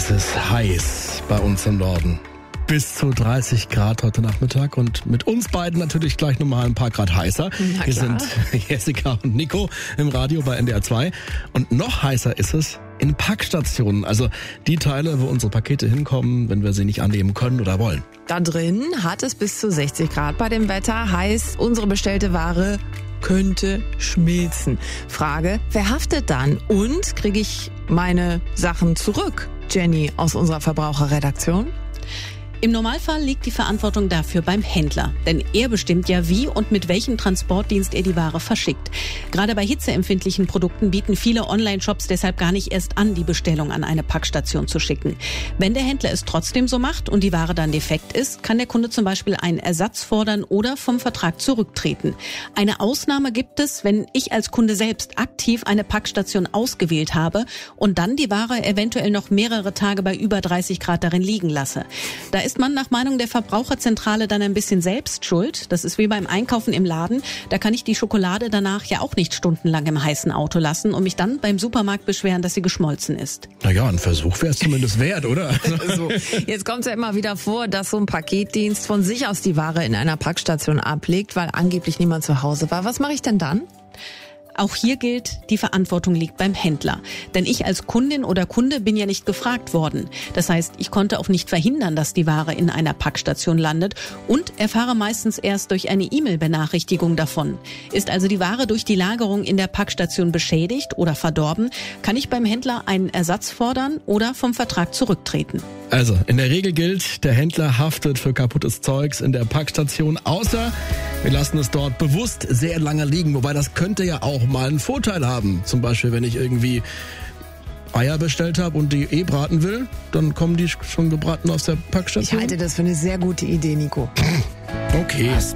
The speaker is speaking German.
Es ist heiß bei uns im Norden. Bis zu 30 Grad heute Nachmittag und mit uns beiden natürlich gleich nochmal ein paar Grad heißer. Hier sind Jessica und Nico im Radio bei NDR 2. Und noch heißer ist es in Packstationen, also die Teile, wo unsere Pakete hinkommen, wenn wir sie nicht annehmen können oder wollen. Da drin hat es bis zu 60 Grad bei dem Wetter, heißt unsere bestellte Ware könnte schmilzen. Frage, wer haftet dann? Und kriege ich meine Sachen zurück? Jenny aus unserer Verbraucherredaktion. Im Normalfall liegt die Verantwortung dafür beim Händler, denn er bestimmt ja, wie und mit welchem Transportdienst er die Ware verschickt. Gerade bei hitzeempfindlichen Produkten bieten viele Online-Shops deshalb gar nicht erst an, die Bestellung an eine Packstation zu schicken. Wenn der Händler es trotzdem so macht und die Ware dann defekt ist, kann der Kunde zum Beispiel einen Ersatz fordern oder vom Vertrag zurücktreten. Eine Ausnahme gibt es, wenn ich als Kunde selbst aktiv eine Packstation ausgewählt habe und dann die Ware eventuell noch mehrere Tage bei über 30 Grad darin liegen lasse. Da ist man nach Meinung der Verbraucherzentrale dann ein bisschen selbst schuld. Das ist wie beim Einkaufen im Laden. Da kann ich die Schokolade danach ja auch nicht stundenlang im heißen Auto lassen und mich dann beim Supermarkt beschweren, dass sie geschmolzen ist. Naja, ein Versuch wäre es zumindest wert, oder? So, jetzt kommt es ja immer wieder vor, dass so ein Paketdienst von sich aus die Ware in einer Packstation ablegt, weil angeblich niemand zu Hause war. Was mache ich denn dann? Auch hier gilt, die Verantwortung liegt beim Händler. Denn ich als Kundin oder Kunde bin ja nicht gefragt worden. Das heißt, ich konnte auch nicht verhindern, dass die Ware in einer Packstation landet und erfahre meistens erst durch eine E-Mail-Benachrichtigung davon. Ist also die Ware durch die Lagerung in der Packstation beschädigt oder verdorben, kann ich beim Händler einen Ersatz fordern oder vom Vertrag zurücktreten. Also, in der Regel gilt, der Händler haftet für kaputtes Zeugs in der Packstation, außer wir lassen es dort bewusst sehr lange liegen. Wobei das könnte ja auch mal einen Vorteil haben. Zum Beispiel, wenn ich irgendwie Eier bestellt habe und die braten will, dann kommen die schon gebraten aus der Packstation. Ich halte das für eine sehr gute Idee, Nico. Okay.